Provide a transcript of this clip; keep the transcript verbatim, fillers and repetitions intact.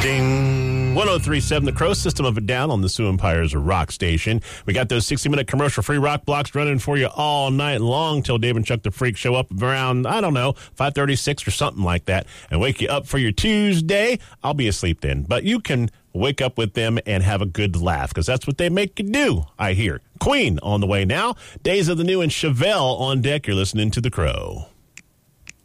Ding. one oh three point seven The Crow, System of a Down on the Sioux Empire's rock station. We got those sixty-minute commercial-free rock blocks running for you all night long till Dave and Chuck the Freak show up around, I don't know, five thirty-six or something like that, and wake you up for your Tuesday. I'll be asleep then, but you can wake up with them and have a good laugh, because that's what they make you do, I hear. Queen on the way now. Days of the New and Chevelle on deck. You're listening to The Crow.